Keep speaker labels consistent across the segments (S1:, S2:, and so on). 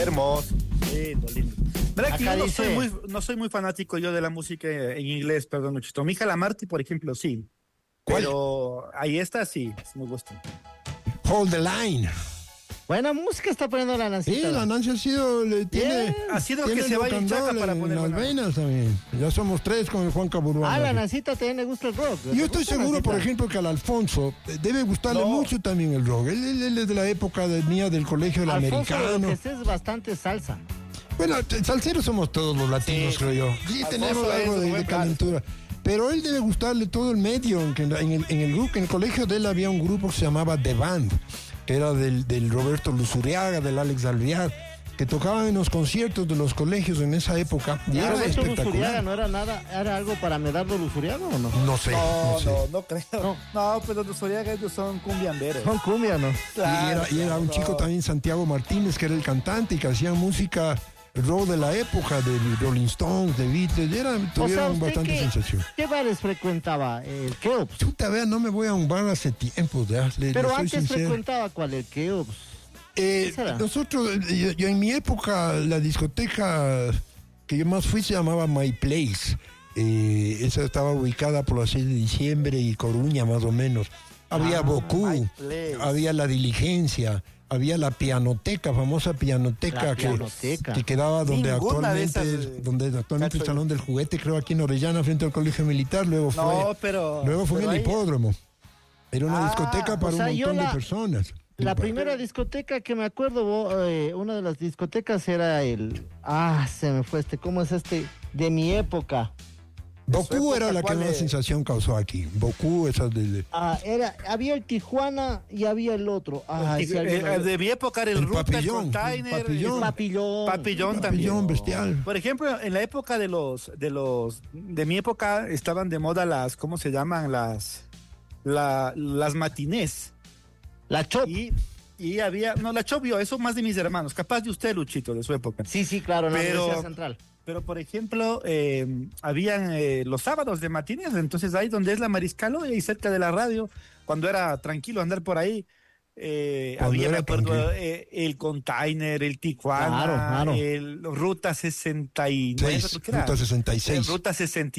S1: Hermoso, lindo, lindo. ¿Verdad que
S2: Acá
S1: yo
S2: dice-
S1: no soy muy fanático yo de la música en inglés, perdón, Luchito? Mi hija la Marty, por ejemplo, sí.
S3: ¿Cuál?
S1: Pero ahí está, sí, me gusta.
S3: Hold the Line.
S2: Buena música está poniendo la
S3: Sí,
S2: Nancita.
S3: la Nancy ha sido, tiene,
S1: Ha sido
S3: tiene
S1: que se vaya
S3: locandole
S1: hinchaca para poner
S3: en las
S1: buena-
S3: venas también. Ya somos tres con el Juan Caburuana.
S2: Ah, la Nancita también le gusta el rock.
S3: Yo estoy seguro,
S2: Nancita?
S3: por ejemplo, que al Alfonso debe gustarle
S1: No.
S3: mucho también el rock. Él es de la época mía del colegio del
S2: Alfonso, lo
S3: americano.
S2: que sé es bastante salsa.
S3: Bueno, salseros somos todos los latinos,
S1: Sí.
S3: creo yo. Sí,
S1: Alfonso
S3: tenemos
S1: es
S3: algo
S1: un
S3: de
S1: buen
S3: calentura. Pero él debe gustarle todo el medio. En el grupo, en el colegio de él había un grupo que se llamaba The Band, que era del Roberto Luzuriaga, del Alex Alvear, que tocaban en los conciertos de los colegios en esa época. Y era
S2: Roberto Luzuriaga
S3: espectacular.
S2: no era nada, ¿era algo para Medardo Luzuriaga o no?
S3: No sé,
S1: No,
S3: no sé.
S1: no creo.
S2: No.
S1: No, pero los Zodiaga ellos son cumbiamberos.
S2: Son cumbia, ¿no?
S3: Y era un chico también, Santiago Martínez, que era el cantante y que hacía música rock de la época, de Rolling Stones, de Beatles. Tuvieron
S2: ¿usted
S3: bastante sensación.
S2: qué bares frecuentaba? ¿El Keops?
S3: Chuta, vea, no me voy a un bar hace tiempo, ya, le
S2: Pero
S3: soy
S2: antes
S3: sincero.
S2: frecuentaba ¿cuál? ¿El Keops? será?
S3: Nosotros, yo en mi época, la discoteca que yo más fui se llamaba My Place. Esa estaba ubicada por la 6 de diciembre y Coruña, más o menos. Había Bocú,
S1: My Place.
S3: había La Diligencia, había la Pianoteca, famosa Pianoteca,
S2: La
S3: que,
S2: Pianoteca.
S3: que quedaba donde
S1: Ninguna de
S3: actualmente,
S1: esas,
S3: donde actualmente el
S1: cacho.
S3: Salón del Juguete, creo aquí en Orellana, frente al Colegio Militar. Luego fue
S1: pero
S3: en el
S1: ahí-
S3: hipódromo. Era una
S1: Ah,
S3: discoteca para
S2: o sea,
S3: un
S2: yo
S3: montón de
S2: la-
S3: personas.
S2: La primera discoteca que me acuerdo, una de las discotecas era se me fue ¿cómo es este? De mi época.
S3: Bocú
S1: época,
S3: era la que
S1: ¿cuál
S3: más
S1: es?
S3: sensación causó aquí. Bocú, esas de...
S2: Había el Tijuana y había el otro.
S1: de mi época era el
S3: El
S1: Ruta, el
S3: Papillón,
S1: Container,
S3: el Papillón.
S2: Papillón.
S1: Papillón también.
S3: Papillón bestial.
S1: Por ejemplo, en la época de mi época estaban de moda ¿cómo se llaman? Las matinés.
S2: La Chop.
S1: Y había, no, la Chop, eso más de mis hermanos, capaz de usted, Luchito, de su época.
S2: Sí, claro, en la
S1: Pero-
S2: Universidad Central.
S1: Pero, por ejemplo, habían los sábados de matines, entonces ahí donde es la Mariscalo, ahí cerca de la radio, cuando era tranquilo andar por ahí, había, me
S3: era
S1: acuerdo,
S3: tranquilo.
S1: el Container, el Tijuana,
S2: Claro.
S1: el Ruta 69, creo que era.
S3: Ruta 66.
S1: Ruta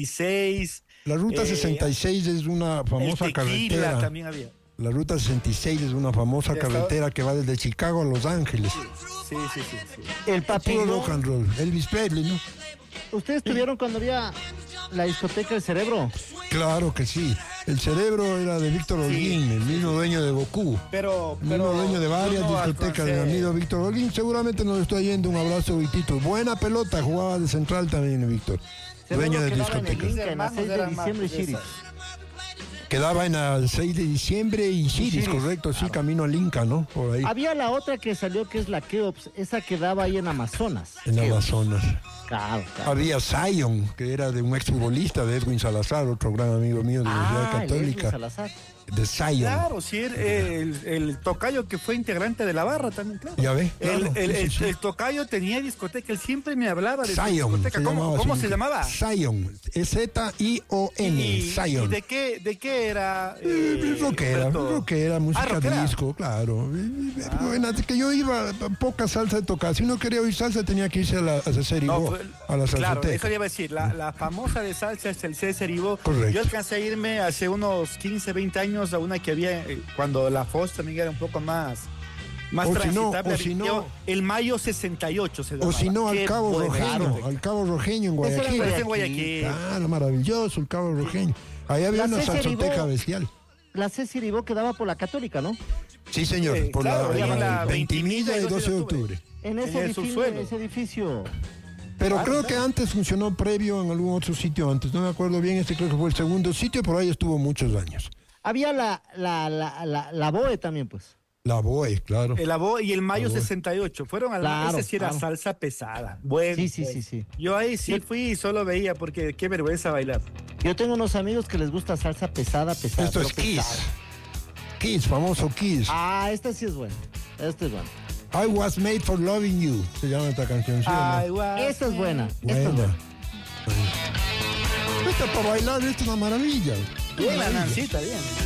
S1: 66.
S3: La Ruta
S1: eh,
S3: 66 es una famosa
S1: el Tequila
S3: carretera.
S1: también había.
S3: La Ruta 66 es una famosa
S1: Ya está.
S3: carretera que va desde Chicago a Los Ángeles.
S1: Sí.
S2: El
S3: Puro
S2: Papillón.
S3: rock and roll. Elvis Presley, ¿no?
S2: ¿Ustedes estuvieron cuando había la discoteca del Cerebro?
S3: Claro que sí. El Cerebro era de Víctor Holguín, el mismo dueño de Bocú.
S1: Pero
S3: El mismo dueño de varias
S1: yo no
S3: discotecas de mi
S1: alcancé.
S3: amigo Víctor Holguín. Seguramente nos está yendo. Un abrazo, Vitito. Buena pelota, jugaba de central también, Víctor. Dueño de
S2: Quedaba en el
S3: discotecas.
S2: Inca, en la 6 de
S1: Hermanos eran
S2: diciembre,
S1: más de
S2: Chiris.
S1: esas.
S3: Quedaba en el 6 de diciembre y Chiris,
S2: Chiris,
S3: correcto, sí, camino al Inca, ¿no? Por ahí,
S2: Había la otra que salió que es la Keops, esa quedaba ahí en Amazonas.
S3: en
S2: Keops.
S3: Amazonas.
S2: Claro.
S3: Había Zion, que era de un exfutbolista de Edwin Salazar, otro gran amigo mío de la Universidad
S2: El Edwin
S3: Católica.
S2: Salazar.
S3: De Zion.
S1: Claro, sí, el tocayo que fue integrante de la barra también, claro.
S3: Ya ve.
S1: El,
S3: Claro,
S1: el-
S3: sí,
S1: el-
S3: sí.
S1: el tocayo tenía discoteca, él siempre me hablaba de su
S3: Zion.
S1: discoteca. ¿Cómo se llamaba?
S3: Zion. Z-I-O-N.
S1: ¿Y
S3: Zion.
S1: de qué era?
S3: Rockera,
S1: Roberto?
S3: música
S1: rockera.
S3: disco, claro. Bueno, antes que yo iba poca salsa de tocar. Si uno quería oír salsa tenía que irse a Ceceribó,
S1: No,
S3: a la
S1: claro,
S3: salsoteca.
S1: eso le iba a decir. La famosa de salsa es el César Ivo.
S3: Correcto.
S1: Yo alcancé a irme hace unos 15, 20 años a una que había cuando la FOS también era un poco más
S3: O si no,
S1: transitable.
S3: o si no-
S1: El Mayo 68 se
S3: O
S1: llamaba.
S3: si no, al
S1: Qué
S3: Cabo
S1: buena
S3: Rojeño,
S1: discoteca.
S3: al Cabo Rojeño en
S2: Ese era
S3: Guayaquil.
S1: Pero es en Guayaquil.
S3: Claro, maravilloso, el Cabo Rojeño. Ahí había
S2: La
S3: una
S2: César
S3: salsoteca
S2: Ibó.
S3: bestial.
S2: La César Ibó quedaba por la Católica, ¿no?
S3: Sí, señor,
S1: Sí,
S3: por
S1: claro,
S3: la,
S1: ahí en la
S3: 20 y 12 de octubre.
S2: En ese,
S1: En el
S2: edificio,
S1: subsuelo.
S2: ese edificio.
S3: Pero creo
S1: claro.
S3: que antes funcionó previo en algún otro sitio antes. No me acuerdo bien, este creo que fue el segundo sitio, por ahí estuvo muchos años.
S2: Había la BOE también, pues.
S3: La BOE, claro.
S1: El Abo y el Mayo
S3: Abo.
S1: 68 fueron al
S2: Claro,
S1: ese sí era
S2: claro.
S1: salsa pesada. Bueno,
S2: Sí.
S1: Yo ahí sí fui y solo veía porque qué vergüenza bailar.
S2: Yo tengo unos amigos que les gusta salsa pesada.
S3: Esto
S2: pero
S3: es Kiss.
S2: pesada.
S3: Kiss, famoso Kiss.
S2: Esta sí es buena. Esta es buena.
S3: I was made for loving you. Se llama esta canción. ¿Sí o no?
S1: Ay, guau.
S2: Esta es buena. Esta es
S3: Buena.
S2: buena.
S3: Esta para bailar, esto es una maravilla.
S1: Bien, la Nancita, bien.